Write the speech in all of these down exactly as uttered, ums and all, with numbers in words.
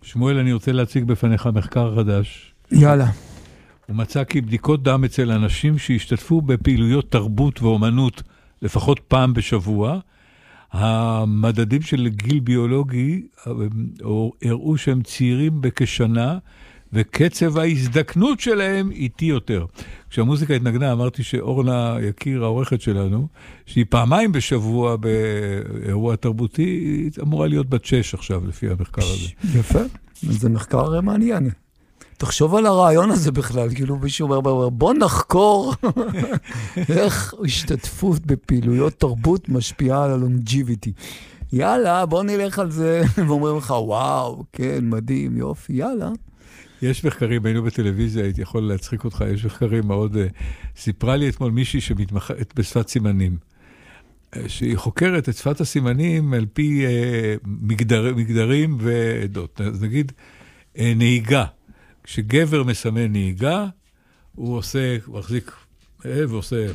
שמואל, אני רוצה להציג בפניך מחקר חדש. יאללה. הוא מצא כי בדיקות דם אצל אנשים שהשתתפו בפעילויות תרבות ואומנות לפחות פעם בשבוע, המדדים של גיל ביולוגי הראו שהם צעירים בכשנה, וקצב ההזדקנות שלהם איטי יותר. כשהמוזיקה התנגנה, אמרתי שאורנה יקיר, העורכת שלנו, שהיא פעמיים בשבוע באירוע תרבותי, היא אמורה להיות בת שש עכשיו, לפי המחקר הזה. יפה, זה מחקר מעניין. תחשוב על הרעיון הזה בכלל, כאילו מישהו אומר, בוא נחקור איך השתתפות בפעילויות תרבות משפיעה על הלונג'יביטי. יאללה, בוא נלך על זה, ואומרים לך, וואו, כן, מדהים, יופי, יאללה. יש מחקרים, היינו בטלוויזיה, הייתי יכול להצחיק אותך, יש מחקרים מאוד, סיפרה לי אתמול מישהי שמתמחת בשפת סימנים, שהיא חוקרת את שפת הסימנים על פי מגדר, מגדרים ועדות. אז נגיד, נהיגה. כשגבר מסמן נהיגה, הוא עושה, הוא מחזיק, ועושה,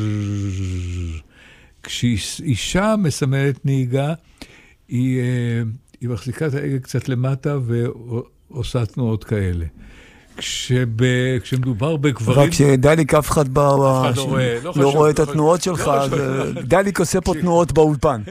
כשאישה מסמנת נהיגה, היא, היא מחזיקה את ההגה קצת למטה ועושה תנועות כאלה. כשב, כשמדובר בגברים... רק שדליק אף אחד לא רואה את התנועות שלך, דליק עושה פה תנועות באולפן.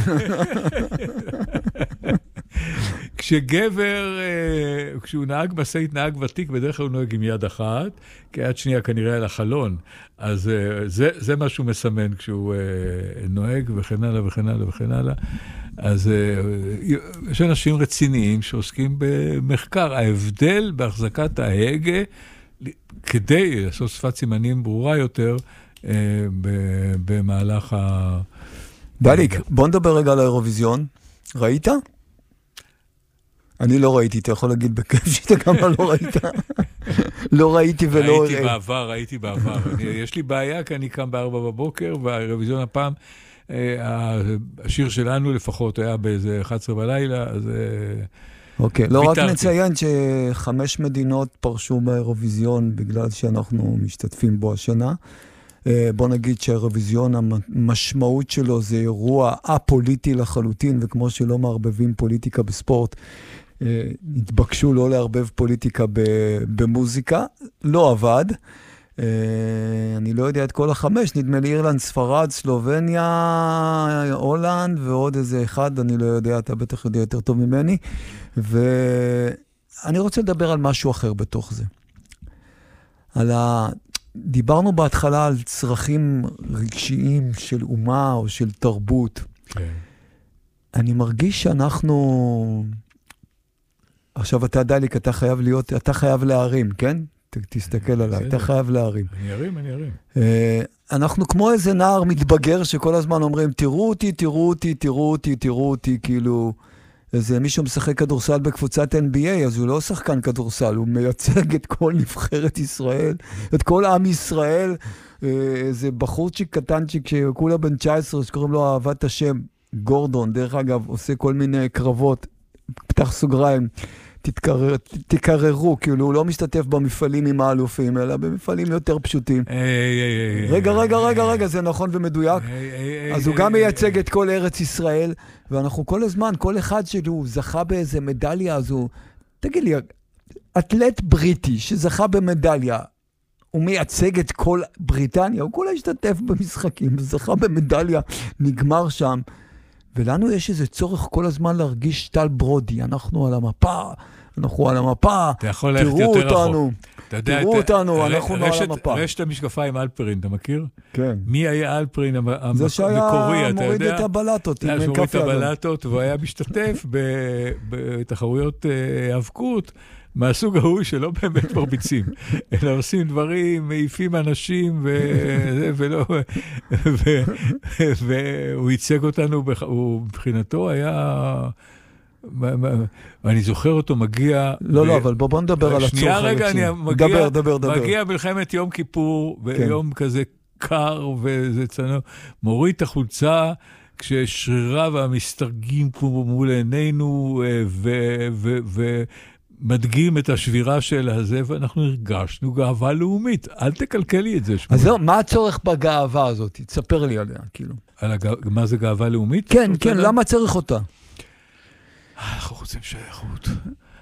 כשגבר, כשהוא נהג בסעית, נהג ותיק, בדרך כלל הוא נוהג עם יד אחת, כי יד שנייה כנראה על החלון. אז זה, זה מה שהוא מסמן כשהוא נוהג, וכן הלאה וכן הלאה וכן הלאה. אז יש אנשים רציניים שעוסקים במחקר. ההבדל בהחזקת ההגה, כדי לעשות שפת סימנים ברורה יותר, במהלך ה... דליק, בוא נדבר רגע על האירוויזיון. ראית? אני לא ראיתי, אתה יכול להגיד בכיף שאתה גם לא ראית. לא ראיתי ולא... ראיתי בעבר, ראיתי בעבר. יש לי בעיה, כי אני קם בארבע בבוקר, והאירוויזיון הפעם, השיר שלנו לפחות היה באיזה אחת עשרה בלילה, אז... אוקיי, לא רק נציין שחמש מדינות פרשו באירוויזיון, בגלל שאנחנו משתתפים בו השנה. בוא נגיד שהאירוויזיון, המשמעות שלו זה אירוע א-פוליטי לחלוטין, וכמו שלא מערבבים פוליטיקה בספורט, התבקשו לא לערבב פוליטיקה במוזיקה, לא עבד. אני לא יודע את כל החמש, נדמה לי אירלנד, ספרד, סלובניה, הולנד, ועוד איזה אחד, אני לא יודע, אתה בטח יודע יותר טוב ממני. ואני רוצה לדבר על משהו אחר בתוך זה. על ה... דיברנו בהתחלה על צרכים רגשיים של אומה או של תרבות. כן. אני מרגיש שאנחנו... עכשיו אתה דליק, אתה חייב להיות, אתה חייב להרים, כן? ת, תסתכל עליי, אתה חייב להרים. אני ארים, אני ארים. אנחנו כמו איזה נער מתבגר שכל הזמן אומרים, תראו אותי, תראו אותי, תראו אותי, תראו אותי, כאילו... איזה מישהו משחק כדורסל בקבוצת אן בי איי, אז הוא לא שחקן כדורסל, הוא מייצג את כל נבחרת ישראל, את כל עם ישראל, איזה בחורצ'יק קטנצ'יק שכולה בן תשע עשרה, שקוראים לו אהבת השם, גורדון, דרך אגב, עושה כל מיני קרבות, פתח סוגריים, תתקרר, תקררו, כאילו הוא לא משתתף במפעלים עם האלופים, אלא במפעלים יותר פשוטים. רגע, רגע, רגע, רגע, זה נכון ומדויק. אז הוא גם מייצג את כל ארץ ישראל, ואנחנו כל הזמן, כל אחד שהוא זכה באיזה מדליה, אז הוא, תגיד לי, אתלט בריטי שזכה במדליה, הוא מייצג את כל בריטניה, הוא כולה השתתף במשחקים, זכה במדליה, נגמר שם. ולנו יש איזה צורך כל הזמן להרגיש טל ברודי, אנחנו על המפה, אנחנו על המפה, תראו אותנו, תראו אותנו, אנחנו על המפה. רשת המשקפיים אלפרין, אתה מכיר? כן. מי היה אלפרין המקורי, זה שהיה מוריד את הבלטות. זה היה מוריד את הבלטות, והוא היה משתתף בתחרויות האבקות, מהסוג ההוא שלא באמת מרביצים, אלא עושים דברים, מעיפים אנשים, והוא ייצג אותנו, מבחינתו היה, ואני זוכר אותו מגיע... לא, לא, אבל בוא נדבר על הצורך. שנייה רגע, אני דבר, דבר, דבר. מגיע מלחמת יום כיפור, ביום כזה קר, וזה צנוע, מוריד את החולצה, כששרירה והמסתרגים כמו מול עינינו, ו... מדגים את השבירה של הזה, ואנחנו הרגשנו גאווה לאומית. אל תקלקל לי את זה. אז זהו, מה הצורך בגאווה הזאת? תספר לי עליה, כאילו. על הגא... מה זה גאווה לאומית? כן, כן, למה צריך אותה? אנחנו רוצים שייכות.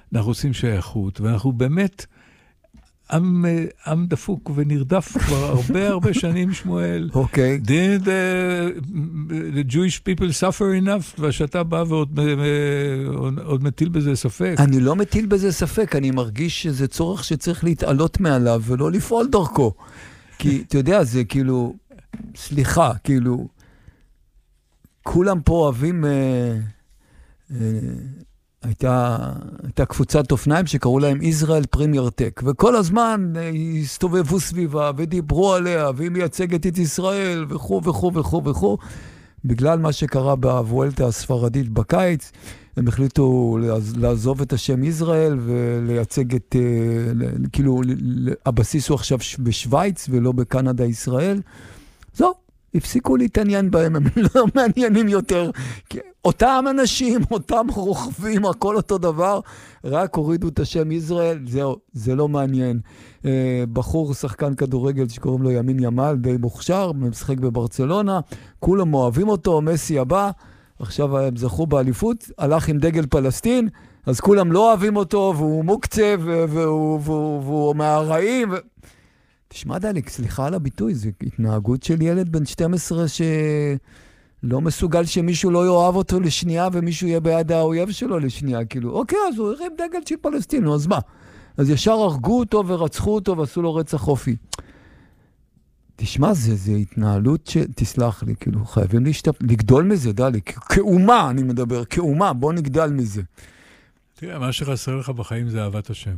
אנחנו רוצים שייכות, ואנחנו באמת עם, עם דפוק ונרדף כבר הרבה הרבה שנים, שמואל. אוקיי. Did the, the Jewish people suffer enough? ושאתה בא ועוד עוד מטיל בזה ספק. אני לא מטיל בזה ספק, אני מרגיש שזה צורך שצריך להתעלות מעליו ולא לפעול דרכו. כי, אתה יודע, זה כאילו, סליחה, כאילו, כולם פה אוהבים, אה, אה, הייתה, הייתה קבוצת אופניים שקראו להם ישראל פרימייר טק, וכל הזמן אה, הסתובבו סביבה ודיברו עליה, והיא מייצגת את ישראל, וכו וכו וכו וכו. בגלל מה שקרה בוולטה הספרדית בקיץ, הם החליטו לעזוב את השם ישראל ולייצג את, כאילו, הבסיס הוא עכשיו בשוויץ ולא בקנדה ישראל. זו, הפסיקו להתעניין בהם, הם לא מעניינים יותר. אותם אנשים, אותם רוכבים, הכל אותו דבר, רק הורידו את השם ישראל, זהו, זה לא מעניין. בחור, שחקן כדורגל שקוראים לו ימין ימל, די מוכשר, משחק בברצלונה, כולם אוהבים אותו, מסי הבא, עכשיו הם זכו באליפות, הלך עם דגל פלסטין, אז כולם לא אוהבים אותו, והוא מוקצה, והוא, והוא, והוא מהרעים. ו... תשמע דליק, סליחה על הביטוי, זו התנהגות של ילד בן שתים עשרה שלא מסוגל שמישהו לא יאהב אותו לשנייה, ומישהו יהיה ביד האויב שלו לשנייה, כאילו, אוקיי, אז הוא הרים דגל של פלסטין, אז מה? אז ישר הרגו אותו ורצחו אותו ועשו לו רצח אופי. תשמע, זה, זה התנהלות ש... תסלח לי, כאילו, חייבים להשתפ... לגדול מזה, דלי, כאומה אני מדבר, כאומה, בוא נגדל מזה. תראה, מה שחסר לך בחיים זה אהבת השם.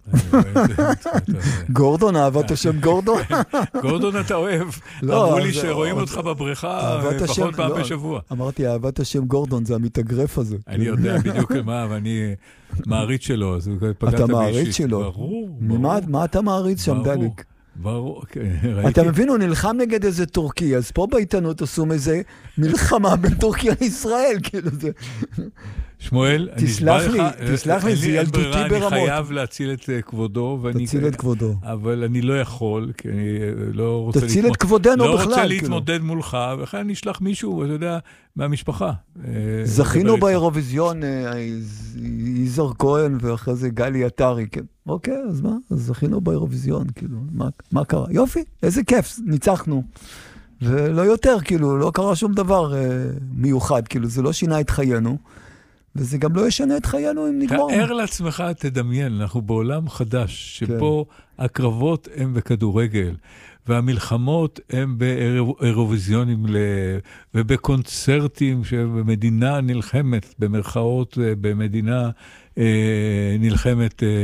גורדון, אהבת השם גורדון? גורדון אתה אוהב. אמרו לי שרואים אותך בבריכה פחות פעם בשבוע. אמרתי, אהבת השם גורדון, זה המתאגרף הזה. אני יודע בדיוק מה, ואני מעריץ שלו. אתה מעריץ שלו? ברור. מה אתה מעריץ שם, דליק? ברור, אתה מבין, הוא נלחם נגד איזה טורקי, אז פה בעיתונות עשו איזה מלחמה בין טורקיה לישראל, כאילו זה... שמואל, תסלח לי, תסלח לי, זה ילדותי ברמות. אני חייב להציל את כבודו, תציל את כבודו. אבל אני לא יכול, כי אני לא רוצה תציל את כבודנו בכלל. לא רוצה להתמודד מולך, ואחרי אני אשלח מישהו, אתה יודע, מהמשפחה. זכינו באירוויזיון, יזהר כהן, ואחרי זה גלי עטרי, כן. אוקיי, אז מה? אז זכינו באירוויזיון, כאילו, מה קרה? יופי, איזה כיף, ניצחנו. ולא יותר, כאילו, לא קרה שום דבר מיוחד, כאילו, זה לא שינה את חיינו. וזה גם לא ישנה את חיינו אם נגמור. תאר לעצמך, תדמיין, אנחנו בעולם חדש, שבו כן. הקרבות הם בכדורגל, והמלחמות הם באירוויזיונים, ובקונצרטים שבמדינה נלחמת, במרכאות במדינה אה, נלחמת, אה,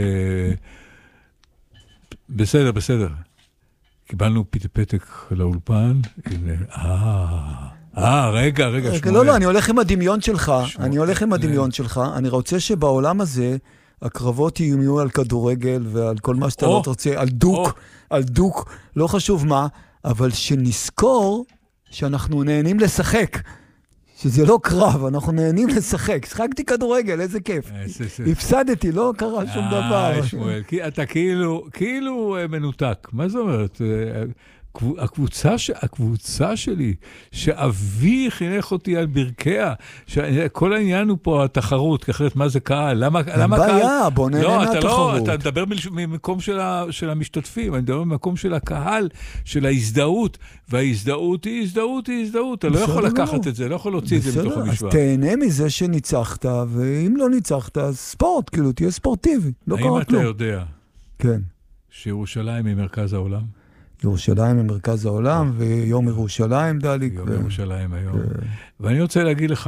בסדר, בסדר. קיבלנו פתק לאולפן, אה... אה, רגע, רגע, שמואל. לא, לא, אני הולך עם הדמיון שלך, אני הולך עם הדמיון שלך, אני רוצה שבעולם הזה, הקרבות יהיו על כדורגל ועל כל מה שאתה לא תרצה, על דוק, על דוק, לא חשוב מה, אבל שנזכור שאנחנו נהנים לשחק, שזה לא קרב, אנחנו נהנים לשחק, שחקתי כדורגל, איזה כיף. הפסדתי, לא קרה שום דבר. אה, שמואל, אתה כאילו מנותק, מה זאת אומרת? הקבוצה, הקבוצה שלי, שאבי חינך אותי על ברכיה, כל העניין הוא פה התחרות, אחרת מה זה קהל? למה, למה קהל? בעיה, בוא נהנה מהתחרות. לא, אתה מדבר ממקום של, ה, של המשתתפים, אני מדבר ממקום של הקהל, של ההזדהות, וההזדהות היא הזדהות, היא הזדהות. אתה לא יכול לקחת את זה, לא יכול להוציא את זה מתוך המשוואה. אז תהנה מזה שניצחת, ואם לא ניצחת, אז ספורט, כאילו, תהיה ספורטיבי. לא קרה כלום. האם אתה יודע כן. שירושלים היא מרכז העולם? ירושלים ממרכז העולם, ויום ירושלים, דליק. יום ירושלים היום. ואני רוצה להגיד לך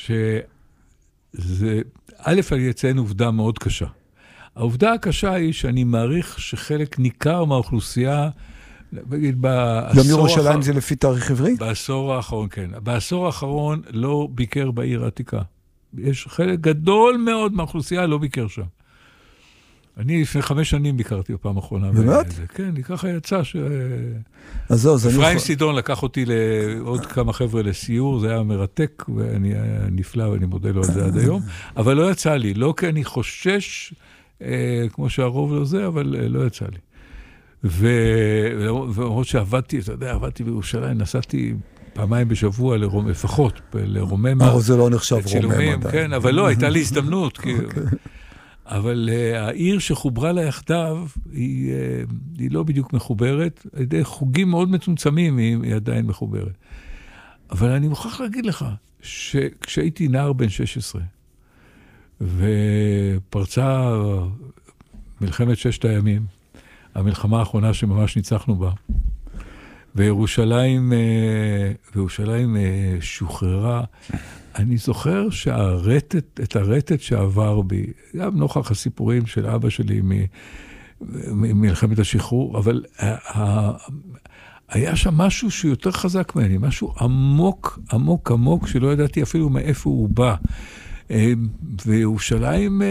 שזה, א', אני אציין עובדה מאוד קשה. העובדה הקשה היא שאני מעריך שחלק ניכר מהאוכלוסייה, נגיד בעשור... יום ירושלים זה לפי תאריך עברי? בעשור האחרון, כן. בעשור האחרון לא ביקר בעיר העתיקה. יש חלק גדול מאוד מהאוכלוסייה לא ביקר שם. אני לפני חמש שנים ביקרתי בפעם האחרונה. באמת? כן, ככה יצא ש... אז זהו, זה... אפרים סידון לקח אותי לעוד כמה חבר'ה לסיור, זה היה מרתק, ואני היה נפלא, ואני מודה לו על זה עד היום, אבל לא יצא לי, לא כי אני חושש, כמו שהרוב לא זה, אבל לא יצא לי. ולמרות שעבדתי, אתה יודע, עבדתי בירושלים, נסעתי פעמיים בשבוע לפחות, לרומם. אבל זה לא נחשב רומם עדיין. כן, אבל לא, הייתה לי הזדמנות, כי... אבל uh, העיר שחוברה לה יחדיו, היא, uh, היא לא בדיוק מחוברת, על ידי חוגים מאוד מצומצמים היא, היא עדיין מחוברת. אבל אני מוכרח להגיד לך, שכשהייתי נער בן שש עשרה, ופרצה מלחמת ששת הימים, המלחמה האחרונה שממש ניצחנו בה, וירושלים, וירושלים שוחררה, אני זוכר שהרטט, את הרטט שעבר בי, גם נוכח הסיפורים של אבא שלי ממלחמת השחרור, אבל היה שם משהו שיותר חזק ממני, משהו עמוק, עמוק, עמוק, שלא ידעתי אפילו מאיפה הוא בא. וירושלים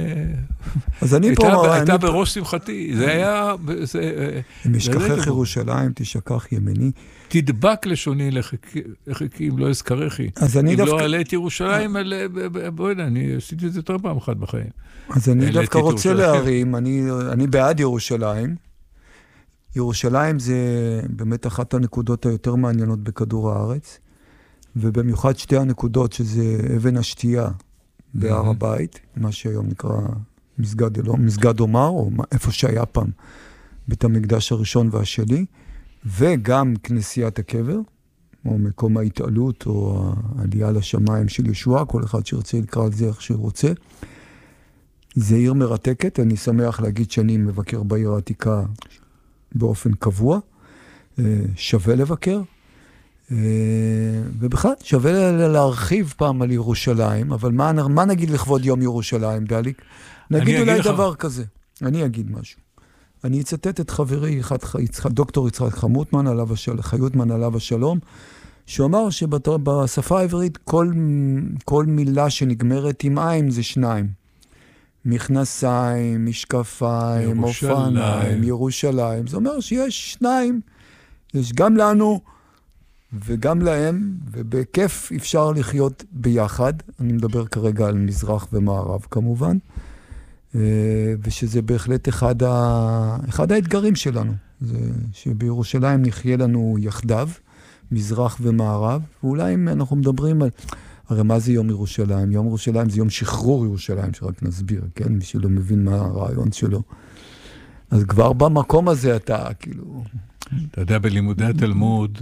הייתה בראש שמחתי. זה היה... אם ישכחך ירושלים, תשכח ימיני. תדבק לשוני לחכי, אם לא אזכרכי. אם לא עלה את ירושלים, בואי יודע, אני עשיתי את זה יותר פעם אחת בחיים. אז אני דווקא רוצה להרים, אני בעד ירושלים. ירושלים זה באמת אחת הנקודות היותר מעניינות בכדור הארץ, ובמיוחד שתי הנקודות שזה אבן השתייה בהר הבית, מה שהיום נקרא מסגד אלום, מסגד עומר, או איפה שהיה פעם בית המקדש הראשון והשני, וגם כנסיית הקבר, או מקום ההתעלות, או העלייה לשמיים של ישוע, כל אחד שרצה לקרוא על זה איך שהוא רוצה. זה עיר מרתקת, אני שמח להגיד שאני מבקר בעיר העתיקה באופן קבוע, שווה לבקר, ובכלל שווה להרחיב פעם על ירושלים, אבל מה, מה נגיד לכבוד יום ירושלים, דליק? נגיד אולי לך... דבר כזה, אני אגיד משהו. אני אצטט את חברי, דוקטור יצחק חמוטמן, עליו השל... חיוטמן עליו השלום, שאומר שבשפה העברית כל, כל מילה שנגמרת עם עין זה שניים. מכנסיים, משקפיים, אופניים, ירושלים. זה אומר שיש שניים, יש גם לנו וגם להם, ובכיף אפשר לחיות ביחד. אני מדבר כרגע על מזרח ומערב כמובן, ושזה בהחלט אחד, ה... אחד האתגרים שלנו, זה שבירושלים נחיה לנו יחדיו, מזרח ומערב, ואולי אם אנחנו מדברים על... הרי מה זה יום ירושלים? יום ירושלים זה יום שחרור ירושלים, שרק נסביר, כן? מי שלא מבין מה הרעיון שלו. אז כבר במקום הזה אתה, כאילו... אתה יודע, בלימודי התלמוד,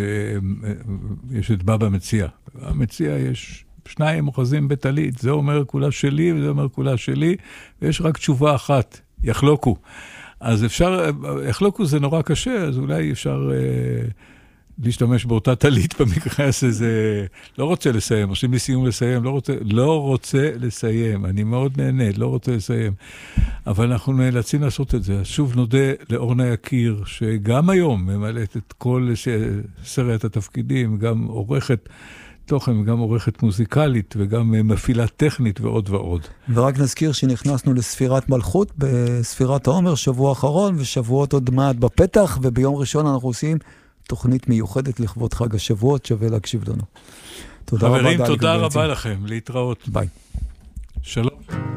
יש את בבא מציע. המציע יש שניים אוחזים בטלית, זה אומר כולה שלי, וזה אומר כולה שלי, ויש רק תשובה אחת, יחלוקו. אז אפשר, יחלוקו זה נורא קשה, אז אולי אפשר... להשתמש באותה טלית במקרה הזה, זה לא רוצה לסיים, עושים לי סיום לסיים, לא רוצה, לא רוצה לסיים, אני מאוד נהנה, לא רוצה לסיים, אבל אנחנו נאלצים לעשות את זה. שוב נודה לאורנה יקיר, שגם היום ממלאת את כל סרט התפקידים, גם עורכת תוכן, גם עורכת מוזיקלית, וגם מפעילה טכנית ועוד ועוד. ורק נזכיר שנכנסנו לספירת מלכות, בספירת העומר, שבוע האחרון, ושבועות עוד מעט בפתח, וביום ראשון אנחנו עושים תוכנית מיוחדת לכבוד חג השבועות, שווה להקשיב לנו. תודה רבה. חברים, תודה רבה לכם, להתראות. ביי. שלום.